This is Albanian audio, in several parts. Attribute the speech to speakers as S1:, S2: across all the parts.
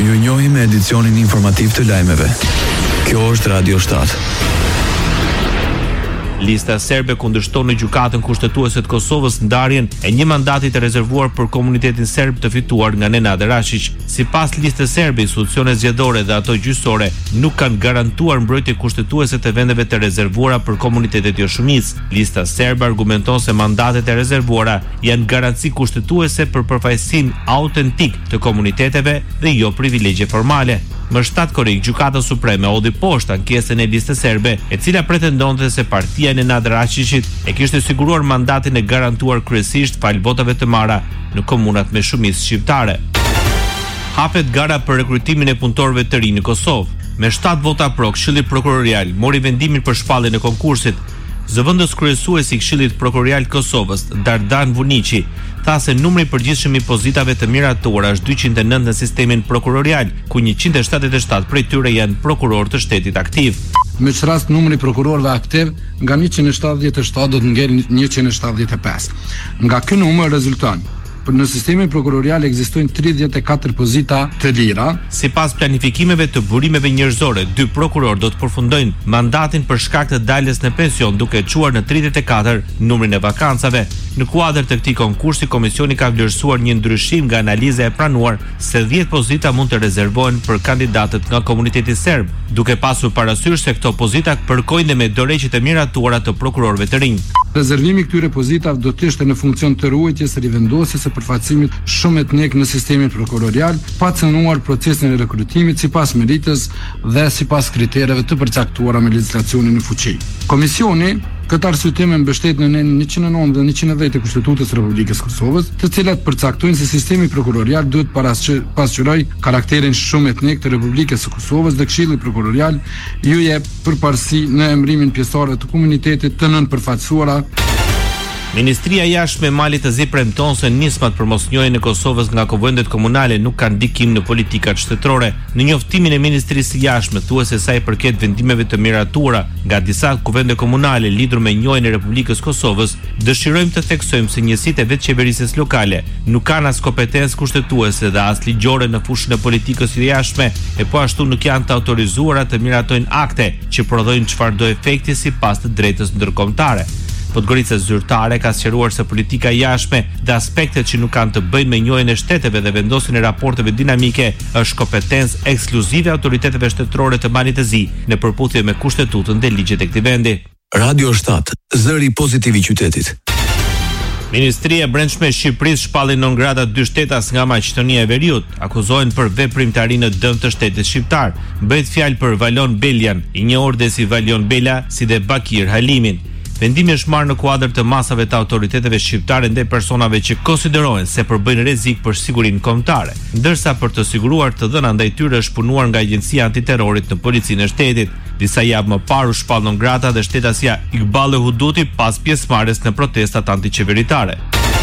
S1: Ju njohim me edicionin informativ të lajmeve. Kjo është Radio 7.
S2: Lista serbe kundërshton në gjykatën kushtetuese të Kosovës ndarjen e një mandati të rezervuar për komunitetin serb të fituar nga Nenad Rashić. Sipas listës serbe, institucionet zgjedhore dhe ato gjyqësore nuk kanë garantuar mbrojtje kushtetuese të vendeve të rezervuara për komunitetet joshumisë. Lista serbe argumenton se mandatet e rezervuara janë garanci kushtetuese për përfaqësinë autentik të komuniteteve dhe jo privilegje formale. Më 7 korrik, Gjykata Supreme hodhi poshtë ankesën e listës serbe, e cila pretendonte se partia e Nenad Rashićit e kishte siguruar mandatin e garantuar kryesisht fal votave të marra në komunat me shumicë shqiptare. Hapet gara për rekrutimin e punëtorëve të rinj në Kosovë. Me 7 vota pro, Këshilli Prokurorial mori vendimin për shpalljen e konkursit. Zëvendës kryesuesi i Këshillit Prokurorial të Kosovës, Dardan Vuniqi, tha se numri i përgjithshëm i pozitave të miratuara është 209 në sistemin prokurorial, ku 177 prej tyre janë prokurorë të shtetit aktiv.
S3: Me që rast numri prokurorëve aktiv nga 177 do të ngel 175. Nga ky numër rezulton në sistemin prokurorial ekzistojnë 34 pozita të lira.
S2: Sipas planifikimeve të burimeve njerëzore, 2 prokurorë do të përfundojnë mandatin për shkak të daljes në pension, duke çuar në 34 numrin e vakancave. Në kuadër të këtij konkursi, komisioni ka vlerësuar një ndryshim nga analiza e pranuar se 10 pozita mund të rezervohen për kandidatët nga komuniteti serb, duke pasur parasysh se këto pozita përkojnë me dorëheqjet e miratuara të prokurorëve të rinj.
S3: Rezervimi këtyre pozitave do të ishte në funksion të ruajtjes së rivendosjes së përfaqësimit shumë etnik në sistemin prokurorial, pa cënuar procesin e rekrutimit sipas meritës dhe sipas kritereve të përcaktuara me legjislacionin në fuqi. Komisioni këtë arsyetim mbështet në 109 dhe 110 të Kushtetutës së Republikës së Kosovës, të cilat përcaktojnë se sistemi prokurorial duhet pasqyrojë karakterin shumë etnik të Republikës së Kosovës dhe Këshilli Prokurorial ju jep përparësi në emërimin pjesëtar të komunitetit të nënpërfaqësuara.
S2: Ministria e Jashtme e Malit të Zi premton se nismat për mosnjohjen e Kosovës nga kuvendet komunale nuk kanë ndikim në politikat shtetërore. Në njoftimin e Ministrisë së Jashtme thuhet se sa i përket vendimeve të miratuara nga disa kuvende komunale lidhur me njohjen e Republikës Kosovës, dëshirojmë të theksojmë se njësitë e vetë qeverisjes lokale nuk kanë as kompetencë kushtetuese dhe as ligjore në fushën e politikës së jashtme, e po ashtu nuk janë të autorizuara të miratojnë akte që prodhojnë çfarëdo efekti sipas të drejtës ndërkombëtare. Podgorica zyrtare ka sqaruar se politika jashtme dhe aspektet që nuk kanë të bëjnë me njohjen e shteteve dhe vendosjen e raporteve dinamike është kompetencë ekskluzive e autoriteteve shtetërore të Malit të Zi në përputhje me kushtetutën dhe ligjet e këtij vendi.
S1: Radio 7, zëri pozitiv i qytetit.
S2: Ministria e Brendshme e Shqipërisë shpalli non grata 2 shtetas nga Maqedonia e Veriut, akuzohen për veprimtari në dëm të shtetit shqiptar. Bëhet fjalë për Valon Beljan, i njohur dhe si Valion Bela, si dhe Bakir Halimin. Vendimi është marrë në kuadër të masave të autoriteteve shqiptare ndaj personave që konsiderohen se përbëjnë rrezik për sigurinë kombëtare, ndërsa për të siguruar të dhëna ndaj tyre është punuar nga Agjencia Antiterrorit në Policinë e Shtetit. Disa javë më parë u shpall non grata dhe shtetasja Iqbal Huduti pas pjesëmarrjes në protestat antiqeveritare.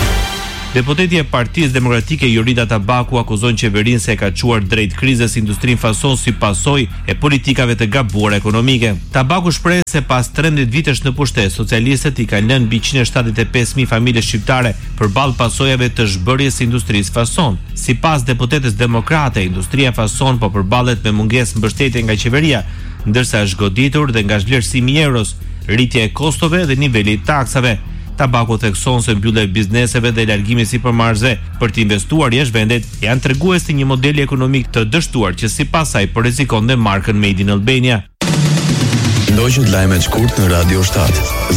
S2: Deputeti e Partisë Demokratike Jorida Tabaku akuzon qeverinë se ka çuar drejt krizës industrinë fason si pasojë e politikave të gabuara ekonomike. Tabaku shpreh se pas 13 vitesh në pushtet, socialistët i kanë lënë mbi 175.000 familje shqiptare përballë pasojave të zhbërjes së industrisë fason. Sipas deputetës demokrate, industria fason po përballet me mungesë mbështetje nga qeveria, ndërsa është goditur dhe nga vlerësimi i euros, rritja e kostove dhe niveli i taksave. Tabaku thekson se mbyllja e bizneseve dhe largimi sipërmarrësve për të investuar jashtë vendit janë tregues të një modeli ekonomik të dështuar që sipas saj po rrezikon dhe markën Made in Albania.
S1: Ndoqët lajmet shkurt në Radio 7.